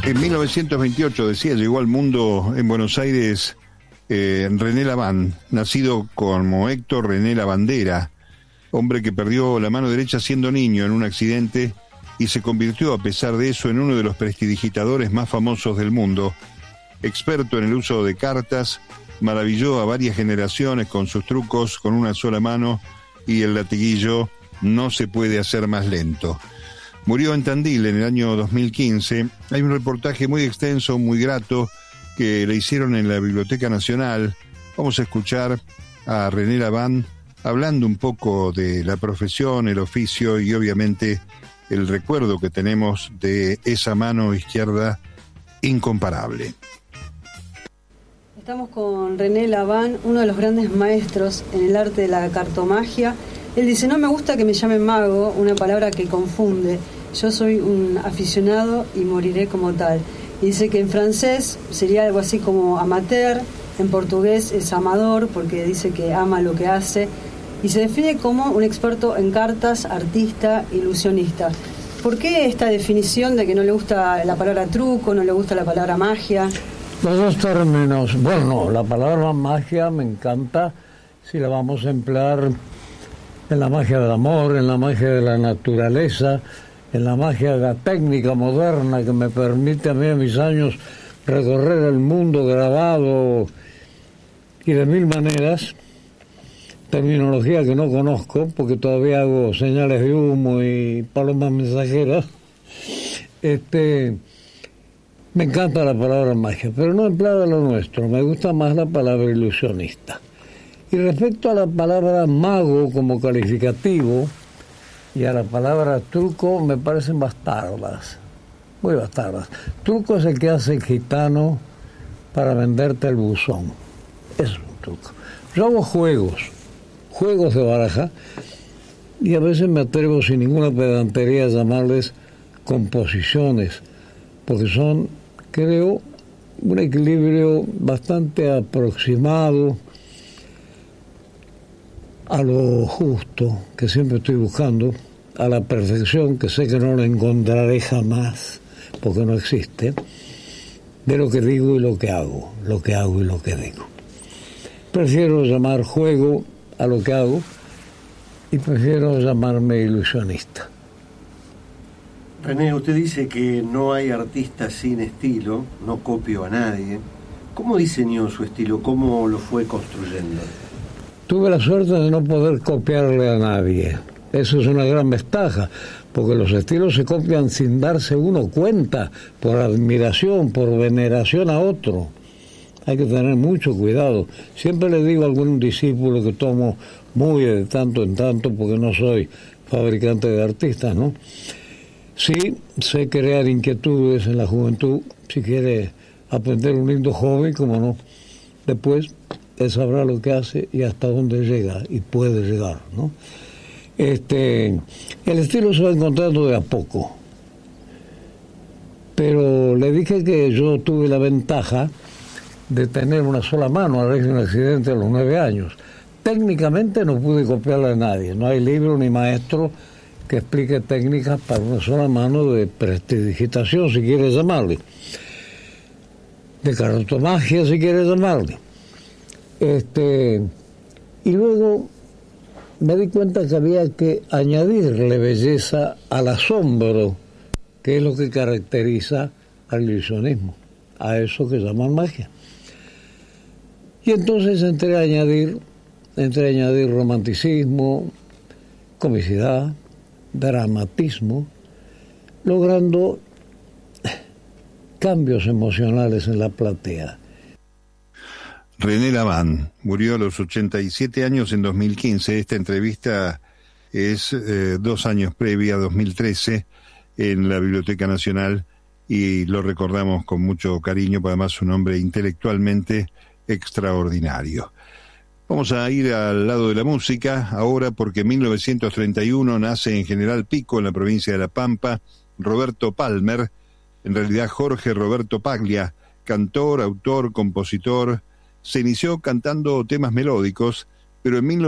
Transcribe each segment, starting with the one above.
En 1928, decía, llegó al mundo en Buenos Aires René Lavand, nacido como Héctor René Lavandera, hombre que perdió la mano derecha siendo niño en un accidente y se convirtió, a pesar de eso, en uno de los prestidigitadores más famosos del mundo. Experto en el uso de cartas, maravilló a varias generaciones con sus trucos con una sola mano y el latiguillo no se puede hacer más lento. Murió en Tandil en el año 2015. Hay un reportaje muy extenso, muy grato, que le hicieron en la Biblioteca Nacional. Vamos a escuchar a René Lavand hablando un poco de la profesión, el oficio y obviamente el recuerdo que tenemos de esa mano izquierda incomparable. Estamos con René Lavand, uno de los grandes maestros en el arte de la cartomagia. Él dice: no me gusta que me llamen mago, una palabra que confunde. Yo soy un aficionado y moriré como tal. Y dice que en francés sería algo así como amateur, en portugués es amador, porque dice que ama lo que hace, y se define como un experto en cartas, artista, ilusionista. ¿Por qué esta definición de que no le gusta la palabra truco, no le gusta la palabra magia? Los dos términos. Bueno, la palabra magia me encanta si la vamos a emplear en la magia del amor, en la magia de la naturaleza, en la magia de la técnica moderna que me permite a mí, a mis años, recorrer el mundo grabado y de mil maneras, terminología que no conozco porque todavía hago señales de humo y palomas mensajeras. Me encanta la palabra magia, pero no empleada lo nuestro, me gusta más la palabra ilusionista. Y respecto a la palabra mago como calificativo y a la palabra truco, me parecen bastardas, muy bastardas. Truco es el que hace el gitano para venderte el buzón, es un truco. Yo hago juegos de baraja, y a veces me atrevo sin ninguna pedantería a llamarles composiciones, porque son, creo, un equilibrio bastante aproximado a lo justo, que siempre estoy buscando, a la perfección, que sé que no la encontraré jamás, porque no existe, de lo que digo y lo que hago y lo que digo. Prefiero llamar juego a lo que hago y prefiero llamarme ilusionista. René, usted dice que no hay artista sin estilo, no copio a nadie. ¿Cómo diseñó su estilo? ¿Cómo lo fue construyendo? Tuve la suerte de no poder copiarle a nadie. Eso es una gran ventaja, porque los estilos se copian sin darse uno cuenta, por admiración, por veneración a otro. Hay que tener mucho cuidado. Siempre le digo a algún discípulo que tomo muy de tanto en tanto, porque no soy fabricante de artistas, ¿no? Sí, sé crear inquietudes en la juventud. Si quiere aprender un lindo hobby, como no. Después, él sabrá lo que hace y hasta dónde llega, y puede llegar, ¿no? El estilo se va encontrando de a poco. Pero le dije que yo tuve la ventaja de tener una sola mano a raíz de un accidente a los 9 años. Técnicamente no pude copiarle a nadie. No hay libro ni maestro que explique técnicas para una sola mano de prestidigitación, si quieres llamarle. De cartomagia, si quieres llamarle. Y luego me di cuenta que había que añadirle belleza al asombro, que es lo que caracteriza al ilusionismo, a eso que llaman magia. Y entonces entré a añadir romanticismo, comicidad, dramatismo, logrando cambios emocionales en la platea. René Lavand murió a los 87 años en 2015. Esta entrevista es 2 años previa, 2013, en la Biblioteca Nacional, y lo recordamos con mucho cariño, porque además es un hombre intelectualmente extraordinario. Vamos a ir al lado de la música ahora, porque en 1931 nace en General Pico, en la provincia de La Pampa, Roberto Palmer, en realidad Jorge Roberto Paglia, cantor, autor, compositor. Se inició cantando temas melódicos, pero en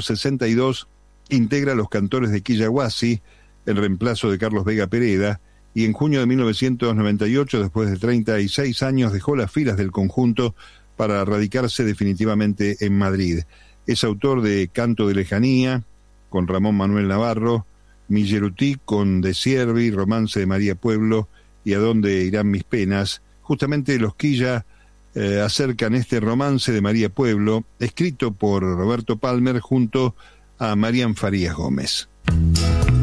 1962 integra Los Cantores de Quillahuasi, en reemplazo de Carlos Vega Pereda, y en junio de 1998, después de 36 años, dejó las filas del conjunto para radicarse definitivamente en Madrid. Es autor de Canto de Lejanía, con Ramón Manuel Navarro, Millerutí con De Siervi, Romance de María Pueblo y A dónde irán mis penas. Justamente los Quilla acercan este Romance de María Pueblo, escrito por Roberto Palmer junto a Marián Farías Gómez.